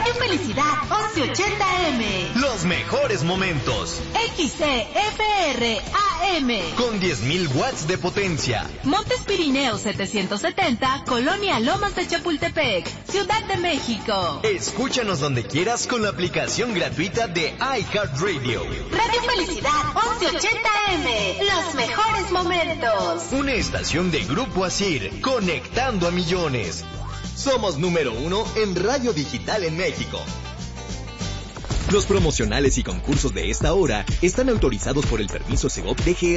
Radio Felicidad 1180M. Los mejores momentos. XCFR AM. Con 10.000 watts de potencia. Montes Pirineos 770, Colonia Lomas de Chapultepec, Ciudad de México. Escúchanos donde quieras con la aplicación gratuita de iHeartRadio. Radio Felicidad 1180M. Los mejores momentos. Una estación de Grupo Asir, conectando a millones. Somos número 1 en radio digital en México. Los promocionales y concursos de esta hora están autorizados por el permiso Segov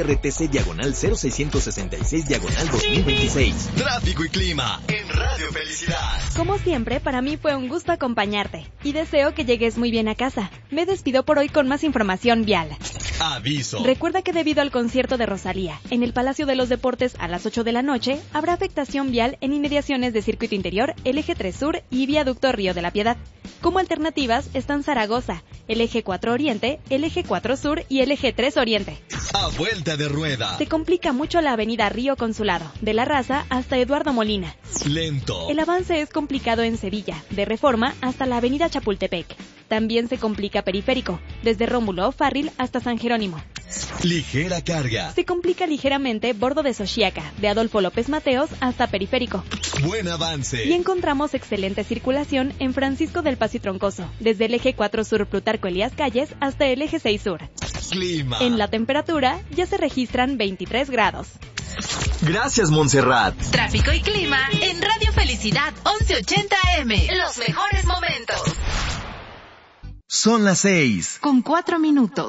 DGRTC/0666/2026. Tráfico y clima en Radio Felicidad. Como siempre, para mí fue un gusto acompañarte y deseo que llegues muy bien a casa. Me despido por hoy con más información vial. Aviso. Recuerda que debido al concierto de Rosalía en el Palacio de los Deportes a las 8 de la noche, habrá afectación vial en inmediaciones de Circuito Interior, el Eje 3 Sur y Viaducto Río de la Piedad. Como alternativas están Zaragoza, el Eje 4 Oriente, el Eje 4 Sur y el Eje 3 Oriente. A vuelta de rueda. Se complica mucho la avenida Río Consulado, de La Raza hasta Eduardo Molina. Lento. El avance es complicado en Sevilla, de Reforma hasta la avenida Chapultepec. También se complica Periférico, desde Rómulo O'Farrill hasta San Jerónimo. Ligera carga. Se complica ligeramente Bordo de Xochiaca, de Adolfo López Mateos hasta Periférico. Buen avance. Y encontramos excelente circulación en Francisco del Paso y Troncoso, desde el Eje 4 Sur Plutarco Elías Calles hasta el Eje 6 Sur. Clima. En la temperatura ya se registran 23 grados. Gracias, Montserrat. Tráfico y clima en Radio Felicidad 1180M. Los mejores momentos. Son las 6. Con 4 minutos.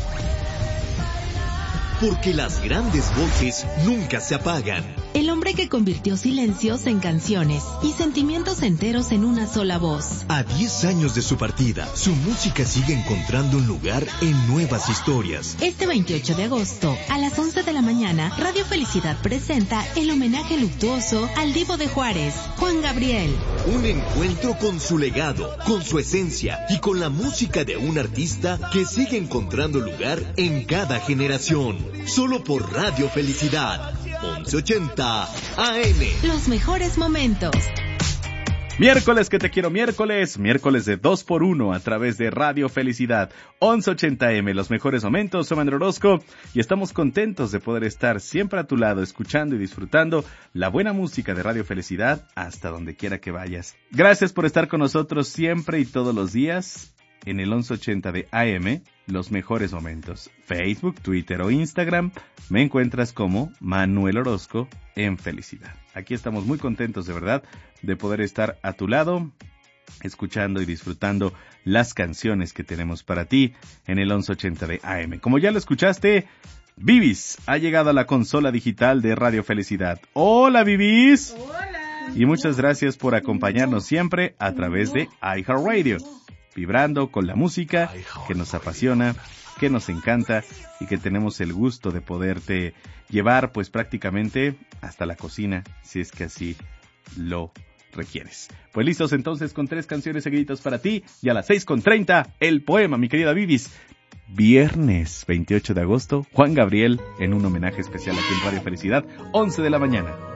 Porque las grandes voces nunca se apagan. El hombre que convirtió silencios en canciones y sentimientos enteros en una sola voz. A 10 años de su partida, su música sigue encontrando un lugar en nuevas historias. Este 28 de agosto, a las 11 de la mañana, Radio Felicidad presenta el homenaje luctuoso al Divo de Juárez, Juan Gabriel. Un encuentro con su legado, con su esencia y con la música de un artista que sigue encontrando lugar en cada generación. Solo por Radio Felicidad 1180 AM. Los mejores momentos. Miércoles que te quiero, miércoles de 2x1 a través de Radio Felicidad 1180M, los mejores momentos. Soy Manuel Orozco y estamos contentos de poder estar siempre a tu lado, escuchando y disfrutando la buena música de Radio Felicidad hasta donde quiera que vayas. Gracias por estar con nosotros siempre y todos los días en el 1180 de AM, los mejores momentos. Facebook, Twitter o Instagram, me encuentras como Manuel Orozco en Felicidad. Aquí estamos muy contentos de verdad de poder estar a tu lado, escuchando y disfrutando las canciones que tenemos para ti en el 1180 de AM. Como ya lo escuchaste, Vivis ha llegado a la consola digital de Radio Felicidad. ¡Hola, Vivis! ¡Hola! Y muchas gracias por acompañarnos siempre a través de iHeartRadio, vibrando con la música que nos apasiona, que nos encanta y que tenemos el gusto de poderte llevar pues prácticamente hasta la cocina, si es que así lo requieres. Pues listos entonces con 3 canciones seguiditas para ti y a las 6:30 el poema, mi querida Vivis. Viernes 28 de agosto, Juan Gabriel en un homenaje especial aquí en Radio Felicidad, 11 de la mañana.